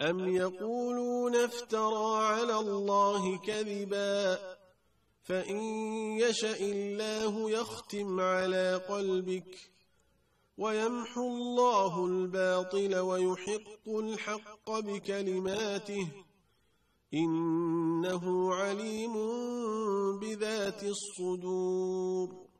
أم يقولون افترى على الله كذبا فإن يشأ الله يختم على قلبك ويمحو الله الباطل ويحق الحق بكلماته إنه عليم بذات الصدور